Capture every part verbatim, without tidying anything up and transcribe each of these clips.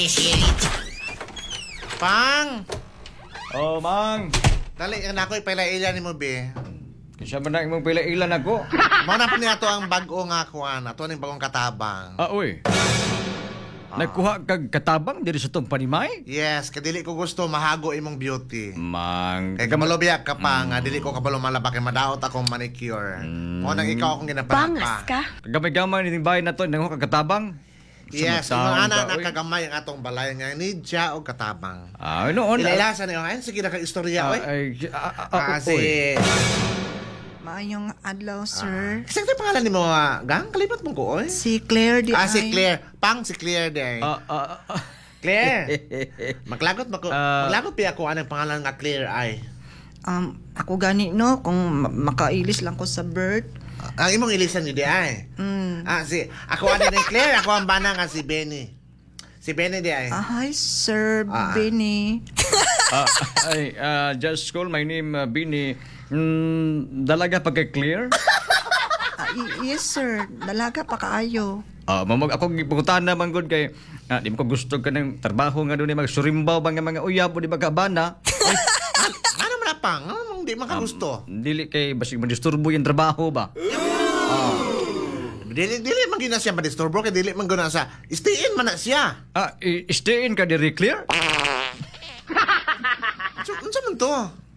Pang! Oh, mang. Dali, ang ako ipailan ni mo, be. Kisa man na imong pila-ilan ako. Mao na po niya to ang bago nga kuan. Ato ning bagong katabang. Ah, uy. Nagkuha kag katabang diri sa tong panimay? Yes, kadili ko gusto mahago imong beauty. Mang. Kay kamalobiya ka pa nga, dili ko kabalo malaba kay madaot akong manicure. Mo nang ikaw akong ginapanapa. Bangas ka? Gamay-gamay ni bahay na to, nanguha kag katabang. Yes, Sumutaon mga anak ka, na uy. kagamay ang atong balay nga ni Dia o katabang. Ah, noon. Ilailasan niyo, ayun, sige na kang istorya, Ah, oy. ay, ah, ah, Ah, ah, si... uy. Maayong adlaw, sir. Kasi ito yung pangalan ni mo, ah, gang? Kalipat mo ko, oy. Si Claire di Ah, ay. si Claire. Pang si Claire day. Ah, ah, ah. Claire. Maglagot mako. Ah. Maglagot pa ako anong pangalan nga Claire ay. Um, ako gani, no? Kung ma- makailis lang ko sa bird. Ang imong ilisan ni di ay. Mm. Ah, si ako ano ni Claire, ako ang bana nga si Benny. Si Benny di ay. Ah, hi, Sir Ah. Benny. Ah, ay, ah, just call my name, uh, Bini. Mm, dalaga pa kay Clear? Ah, y- yes, sir. Dalaga pa kaayo. Ah, mamag ako gipungutan naman gud kay ah, di mo ko gusto ka ng trabaho nga doon ni magsurimbaw ba nga mga uyab o di ba kabana? Ano man na pang? Ano di man ka gusto? Dili kay basig madisturbo yung trabaho ba? Dili dili man gina siya madisturbo kay dili man guna sa stay-in man na siya. Ah, i- stay in ka diri Clear? So, unsa man to?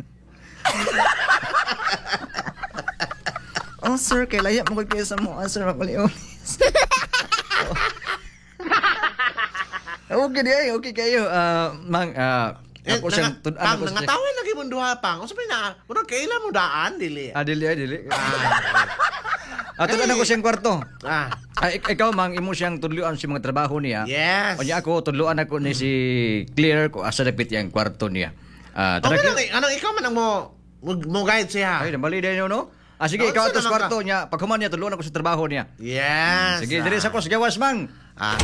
Oh, sir, kay laya mo kayo sa mga, sir. Makulionis. Okay di ay, okay kayo. Ah, mang ah Eh, ako siyang nanga- tud- pang, ano ko siya. nangatawin lagi mo duha pang. Unsa man na? Murag kailan mo daan dili? Ah, dili ay dili. Ah, Ah, tudan ako siyang kwarto. ah. Ah, ik- ikaw mang imo siyang tudluan sa mga trabaho niya. Yes. Kanya ako tudluan ako ni si Clear ko asa dapit yang kwarto niya. Ah, Okay tara. lang, eh. Ano, ikaw man ang mo, mo, mo guide siya. Ay, nabali din yun, no? Ah, sige, Oh, ikaw saan ato sa naman kwarto niya. Pagkuman niya, tulungan ako sa trabaho niya. Yes. Sige, ah. diri sa ko sa gawas, mang. Ah.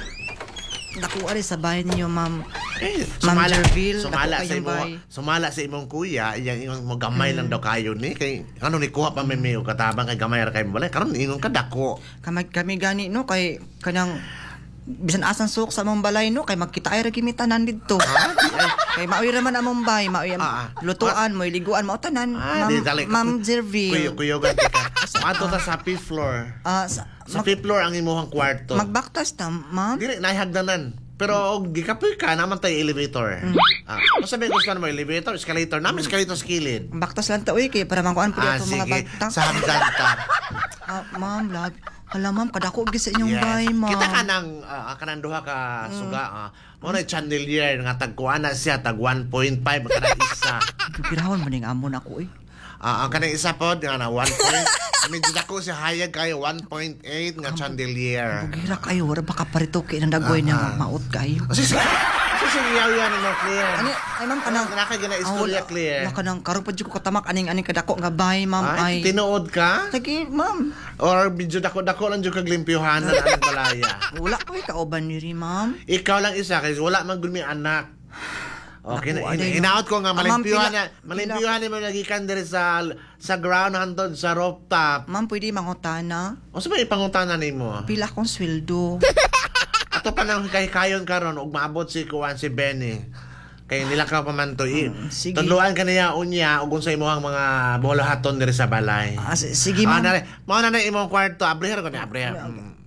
Nakuha rin sa bahay ninyo, ma'am. Eh, Ma'am sumala, Jerville, sumala naku sa kayong imo, bay. sumala sa imong kuya, iyang imong mo gamay lang daw kayo ni kay ano ni kuha pa may may katabang kay gamay ra kay mo balay karon ingon ka dako. Kami, kami gani, no? Kay kanang bisan asang suok sa among balay, no? Kay magkita ay ragimitanan dito. Ha? Ay, Kay maoy raman among bay, maoy am Ah, ah. lutuan mo, liguan mo tanan. ah, Ma'am, di dali ka. Ma'am Kuyo Jerville. kuyo ka. Ato ta sa fifth floor. Ah, sa, Sa mag, fifth floor ang imong kwarto. magbaktas ta, ma'am. Dili nahagdanan. Pero og gikapoy ka naman tay elevator. Ah, mo sabi gusto mo elevator, escalator, naman escalator sa kilid. Baktas lang ta, uy, kay para mangkuan po Ah, dito mga sige. bagtang. Sa hagdan ta. Ah, ma'am, lag. Hala, ma'am, kadako gis sa inyong Yes. bay, ma'am. Kita ka ng uh, kanang duha ka suga. ah. Mo na chandelier nga tagkuan na siya tag one point five kanang isa. Pirahon man ning amon ako, eh. Ah, ang kanang isa pod nga na one point. Medyo dako siya hayag kayo one point eight nga chandelier. Bugira kayo, wala baka parito kay nang dagoy Ah, na maot kayo. Kasi kasi yaw yan mo clear. Ani, ay ma'am, kanang... Naka gina Ah, istorya wala- clear. wala ka nang karong pa dyan ko katamak, aning-aning kadako nga bay, ma'am, Ay, ay... tinuod ka? Sige, ma'am. Or medyo dako-dako lang jud kag limpyuhanan ang balaya. Wala ko eh, kauban niyo rin, ma'am. Ikaw lang isa kasi wala man gud mi anak. Okay, Naku, na, aday, in, inaot ko nga Ah, ma'am, malimpyuhan pila- na malimpyuhan ni mo nagikan diri sa sa ground hantod sa rooftop. Ma'am, pwede mangutana. O sa may pangutana nimo? Pila kong sweldo. Ato pa nang kay kayon karon ug maabot si kuan si Benny. Kay nila ka pa man to i. sige. Tuluan ka niya unya ug unsa imong mga bolahaton diri sa balay. Ah, si- sige, Ah, ma'am. nare, mao na na imong kwarto, abriher ko ni abriher. Mm.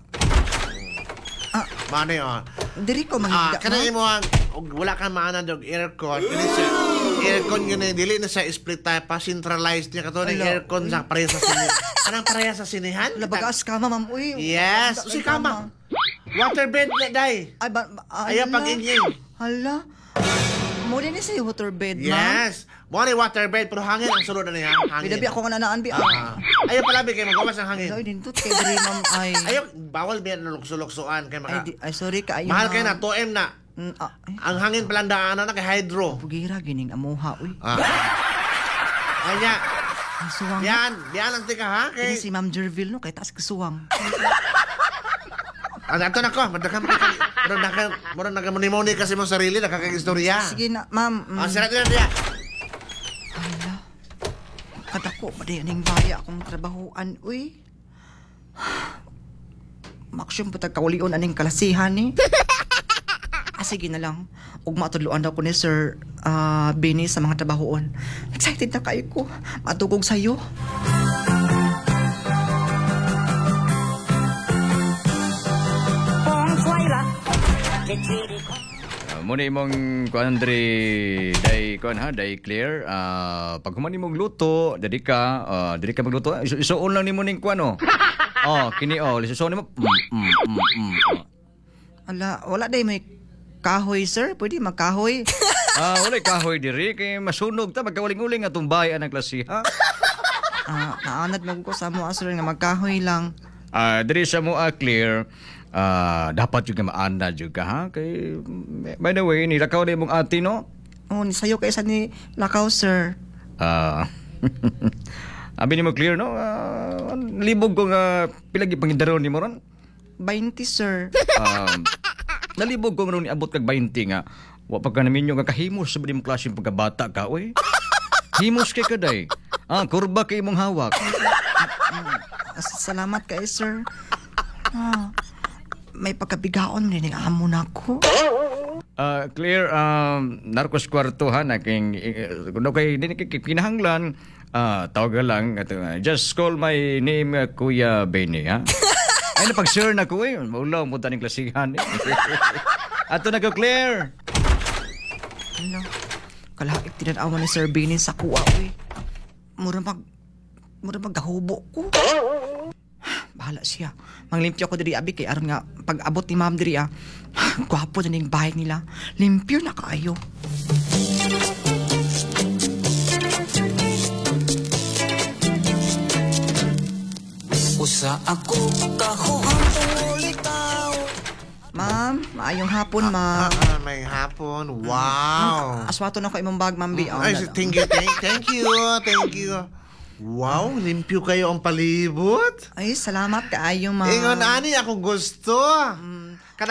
Ah, Mao na yun. diri ko Ah, mangiga, kana ma'am. imo ang og wala ka maanan og aircon. Kini sa aircon yun eh, dili na sa split type pa centralized niya kato ni Ala, aircon sa pareha sa sini. Kanang pareha sa sinihan? Wala bagas ka, ma'am. Uy. Yes, wala si kay kama. Waterbed na dai. Ay, ba, ba, Ayaw hala. pag-inging. Hala. Muli ni sa waterbed, ma'am. Yes. Mo ni waterbed pero hangin ang sulod na niya. Hangin. Bidabi ako nga nanaan, bi. Ah, Ah. ayaw pala bi kay magawas ang hangin. Ay, dindot kay diri, ma'am. Ay. Ayaw bawal biyan lukso-luksoan kay Ay, maka. di, ay, sorry ka. Ayun, Mahal kay ma'am. na two M na. Mm, ah, ay, Ang hangin palang daanan na kay hydro. pugira, gining amuha, uy. Ah. Anya, Ay, suwang. yan, yan ang tika ha Kini kay. si Ma'am Jerville, no? Kay taas kasuwang. Ano ato na ko, madakam ka. Murag naka, murag nagamunimoni kasi mo sarili nakakaistorya. Sige na, ma'am. Mm. Ah, sirat na diya. Hala. Kadako, pati aning baya akong trabahoan, uy. Maksyon po tagkaulion aning kalasihan, ni. Ah, sige na lang. Ug matudloan daw ko ni Sir ah, Benny sa mga trabahoon. Excited na kayo ko. Matugog sa'yo. Uh, muna imong kuan Andre day kuan ha day clear uh, pag human imong luto diri ka uh, diri ka magluto isu isuon lang nimo ning kuan oh. Oh, kini oh, isuon nimo. Mm, mm, mm, mm. Ala, wala day may kahoy, sir. Pwede magkahoy. Ah, wala kahoy diri kay masunog ta magkawaling-uling atong bayan ang klase ha. Ah, naanad mo ko sa mo, sir, nga magkahoy lang. Ah, diri sa mo ah, clear. Ah, dapat juga maanda juga ha kay by the way ni lakaw na imong ate no. Oh, ni sayo kaysa ni Lakaw, sir. Ah. Abi ni mo clear no. Ah, libog ko nga pilagi pangindaron ni mo ron. twenty, sir. Um, nalibog ko ron niabot kag twenty nga. Wa pa ka namin yung kakahimos sa mo klaseng pagkabata ka oy. Himos kay kaday. Ah, kurba kay imong hawak. As- Salamat kay, sir. Ah, may pagkabigaon rin ang amo na ko. Ah, clear um narcos kwarto ha na king kuno kay din kay kinahanglan ah tawag lang ato uh, just call my name uh, Kuya Benny ha. Ay na pag sure na ko eh maulaw mo taning klasihan eh. Ato na ko clear. Ano? Kalahit tinanawan ni Sir Benny sa kuwa, uy. Mura mag... Mura magkahubo ko. Bahala siya. Manglimpyo ko diri, abi, kay aron nga pag abot ni ma'am diri, ah. Gwapo na ning bahay nila. Limpyo na kaayo. Usa ako kahuhang ulitaw. Ma'am, maayong hapon, ma'am. Ah, may hapon. Wow. Aswato na ko imong bag, ma'am, bi. Oh, Ay, na- thank you, thank, thank you, thank you. Wow, limpyo kayo ang palibot. Ay, salamat kaayo, ma'am. Ingon ani ako gusto. Mm,